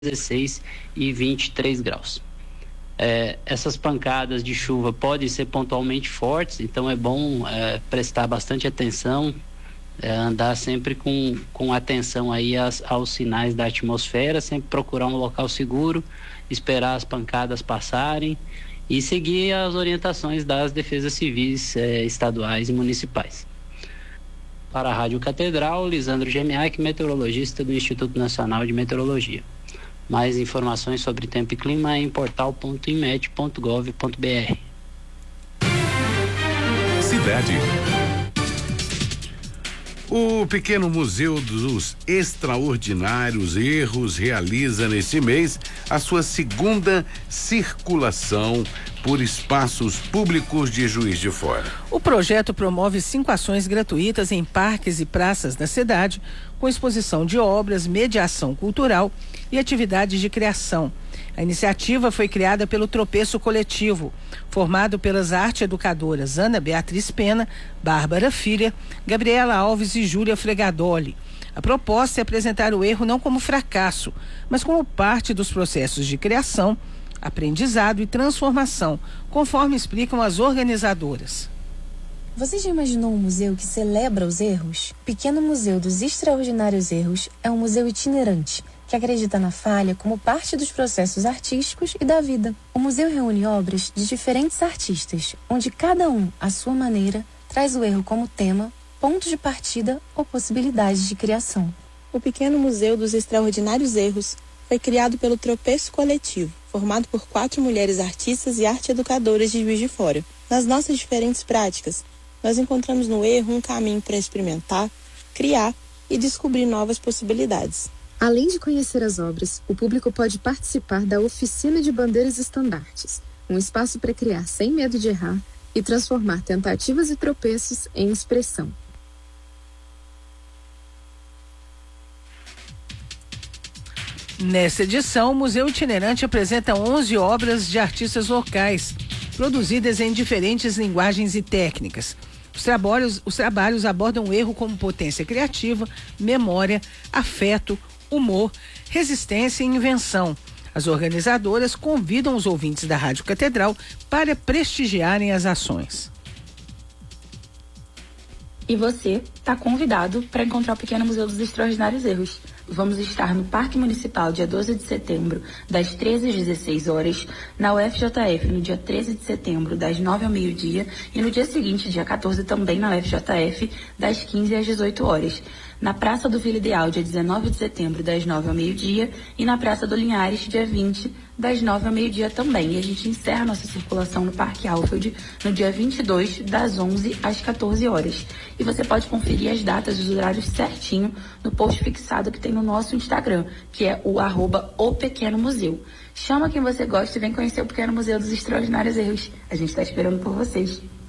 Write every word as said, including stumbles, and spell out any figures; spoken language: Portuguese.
dezesseis e vinte e três graus. É, essas pancadas de chuva podem ser pontualmente fortes, então é bom é, prestar bastante atenção, é, andar sempre com, com atenção aí aos, aos sinais da atmosfera, sempre procurar um local seguro, esperar as pancadas passarem e seguir as orientações das defesas civis é, estaduais e municipais. Para a Rádio Catedral, Lisandro Gemiak, meteorologista do Instituto Nacional de Meteorologia. Mais informações sobre tempo e clima em portal ponto imet ponto gov ponto br. Cidade. O Pequeno Museu dos Extraordinários Erros realiza neste mês a sua segunda circulação por espaços públicos de Juiz de Fora. O projeto promove cinco ações gratuitas em parques e praças da cidade, com exposição de obras, mediação cultural e atividades de criação. A iniciativa foi criada pelo Tropeço Coletivo, formado pelas arte-educadoras Ana Beatriz Pena, Bárbara Filha, Gabriela Alves e Júlia Fregadoli. A proposta é apresentar o erro não como fracasso, mas como parte dos processos de criação, aprendizado e transformação, conforme explicam as organizadoras. Você já imaginou um museu que celebra os erros? O Pequeno Museu dos Extraordinários Erros é um museu itinerante que acredita na falha como parte dos processos artísticos e da vida. O museu reúne obras de diferentes artistas, onde cada um, à sua maneira, traz o erro como tema, ponto de partida ou possibilidade de criação. O Pequeno Museu dos Extraordinários Erros foi criado pelo Tropeço Coletivo, formado por quatro mulheres artistas e arte-educadoras de Juiz de Fora. Nas nossas diferentes práticas, nós encontramos no erro um caminho para experimentar, criar e descobrir novas possibilidades. Além de conhecer as obras, o público pode participar da Oficina de Bandeiras Estandartes, um espaço para criar sem medo de errar e transformar tentativas e tropeços em expressão. Nessa edição, o Museu Itinerante apresenta onze obras de artistas locais, produzidas em diferentes linguagens e técnicas. Os trabalhos, os trabalhos abordam o erro como potência criativa, memória, afeto, humor, resistência e invenção. As organizadoras convidam os ouvintes da Rádio Catedral para prestigiarem as ações. E você está convidado para encontrar o Pequeno Museu dos Extraordinários Erros. Vamos estar no Parque Municipal dia doze de setembro, das treze às dezesseis horas, na U F J F no dia treze de setembro, das nove ao meio-dia, e no dia seguinte, dia quatorze, também na U F J F, das quinze às dezoito horas. Na Praça do Vila Ideal, dia dezenove de setembro, das nove ao meio-dia, e na Praça do Linhares, dia vinte, das nove ao meio-dia também. E a gente encerra nossa circulação no Parque Alfield no dia vinte e dois, das onze às quatorze horas. E você pode conferir as datas e os horários certinho no post fixado que tem no nosso Instagram, que é o arroba o Pequeno Museu. Chama quem você gosta e vem conhecer o Pequeno Museu dos Extraordinários Erros. A gente está esperando por vocês.